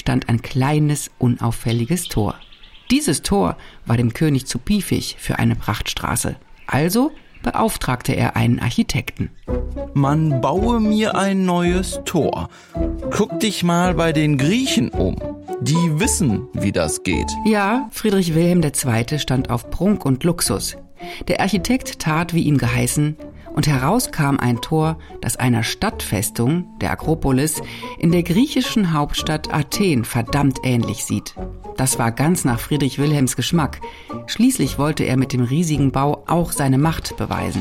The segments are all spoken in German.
stand ein kleines, unauffälliges Tor. Dieses Tor war dem König zu piefig für eine Prachtstraße. Also beauftragte er einen Architekten. Man baue mir ein neues Tor. Guck dich mal bei den Griechen um. Die wissen, wie das geht. Ja, Friedrich Wilhelm II. Stand auf Prunk und Luxus. Der Architekt tat, wie ihm geheißen, und heraus kam ein Tor, das einer Stadtfestung, der Akropolis, in der griechischen Hauptstadt Athen verdammt ähnlich sieht. Das war ganz nach Friedrich Wilhelms Geschmack. Schließlich wollte er mit dem riesigen Bau auch seine Macht beweisen.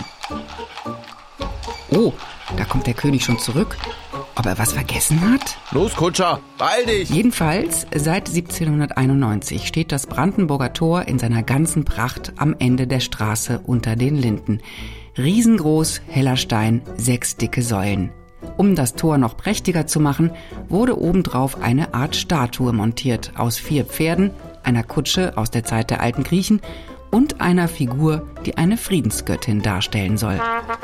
Oh, da kommt der König schon zurück. Ob er was vergessen hat? Los, Kutscher, beeil dich! Jedenfalls, seit 1791 steht das Brandenburger Tor in seiner ganzen Pracht am Ende der Straße unter den Linden. Riesengroß, heller Stein, 6 dicke Säulen. Um das Tor noch prächtiger zu machen, wurde obendrauf eine Art Statue montiert aus 4 Pferden, einer Kutsche aus der Zeit der alten Griechen und einer Figur, die eine Friedensgöttin darstellen soll.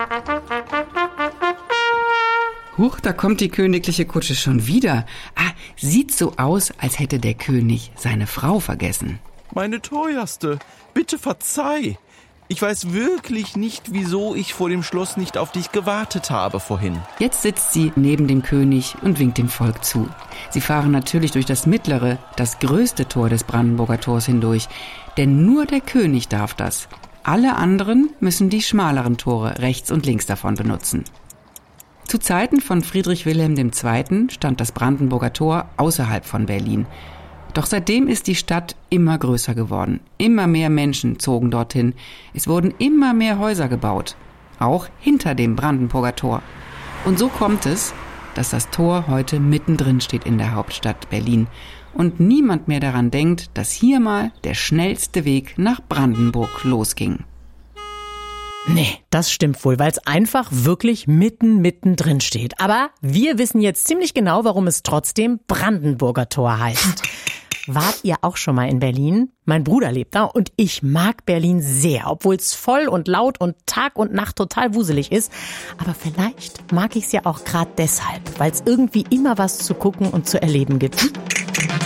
Huch, da kommt die königliche Kutsche schon wieder. Sieht so aus, als hätte der König seine Frau vergessen. Meine teuerste, bitte verzeih. Ich weiß wirklich nicht, wieso ich vor dem Schloss nicht auf dich gewartet habe vorhin. Jetzt sitzt sie neben dem König und winkt dem Volk zu. Sie fahren natürlich durch das mittlere, das größte Tor des Brandenburger Tors hindurch. Denn nur der König darf das. Alle anderen müssen die schmaleren Tore rechts und links davon benutzen. Zu Zeiten von Friedrich Wilhelm II. Stand das Brandenburger Tor außerhalb von Berlin. Doch seitdem ist die Stadt immer größer geworden. Immer mehr Menschen zogen dorthin. Es wurden immer mehr Häuser gebaut. Auch hinter dem Brandenburger Tor. Und so kommt es, dass das Tor heute mittendrin steht in der Hauptstadt Berlin. Und niemand mehr daran denkt, dass hier mal der schnellste Weg nach Brandenburg losging. Nee, das stimmt wohl, weil es einfach wirklich mittendrin steht. Aber wir wissen jetzt ziemlich genau, warum es trotzdem Brandenburger Tor heißt. Wart ihr auch schon mal in Berlin? Mein Bruder lebt da und ich mag Berlin sehr, obwohl es voll und laut und Tag und Nacht total wuselig ist. Aber vielleicht mag ich es ja auch gerade deshalb, weil es irgendwie immer was zu gucken und zu erleben gibt.